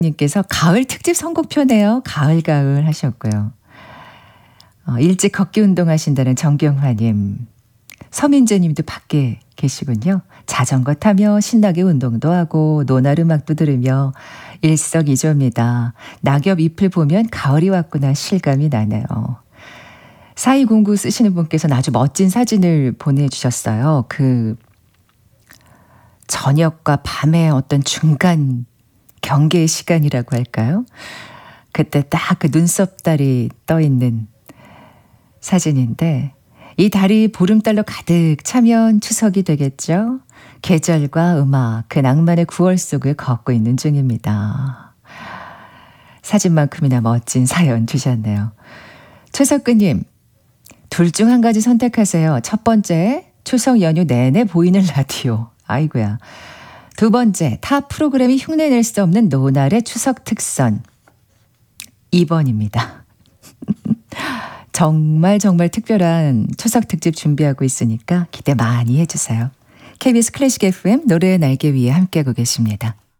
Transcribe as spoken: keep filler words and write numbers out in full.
님께서 가을 특집 선곡표네요. 가을 가을 하셨고요. 어, 일찍 걷기 운동하신다는 정경화님. 서민재님도 밖에 계시군요. 자전거 타며 신나게 운동도 하고 노날 음악도 들으며 일석이조입니다. 낙엽 잎을 보면 가을이 왔구나 실감이 나네요. 사이공구 쓰시는 분께서는 아주 멋진 사진을 보내주셨어요. 그 저녁과 밤의 어떤 중간 경계의 시간이라고 할까요? 그때 딱 그 눈썹달이 떠있는 사진인데 이 달이 보름달로 가득 차면 추석이 되겠죠? 계절과 음악, 그 낭만의 구월 속을 걷고 있는 중입니다. 사진만큼이나 멋진 사연 주셨네요. 최석근님, 둘 중 한 가지 선택하세요. 첫 번째, 추석 연휴 내내 보이는 라디오. 아이고야. 두 번째, 타 프로그램이 흉내낼 수 없는 노날의 추석 특선. 이 번입니다. 정말 정말 특별한 추석 특집 준비하고 있으니까 기대 많이 해주세요. 케이비에스 클래식 에프엠 노래의 날개 위에 함께하고 계십니다.